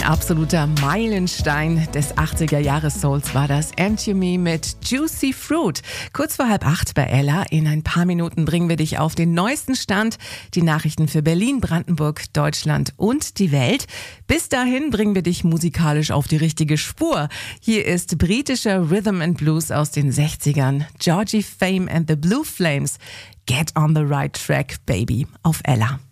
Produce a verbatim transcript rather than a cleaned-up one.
absoluter Meilenstein des achtziger-Jahres-Souls war das And You Me mit Juicy Fruit. Kurz vor halb acht bei Ella. In ein paar Minuten bringen wir dich auf den neuesten Stand. Die Nachrichten für Berlin, Brandenburg, Deutschland und die Welt. Bis dahin bringen wir dich musikalisch auf die richtige Spur. Hier ist britischer Rhythm and Blues aus den sechzigern. Georgie Fame and the Blue Flames. Get on the right track, baby. Auf Ella.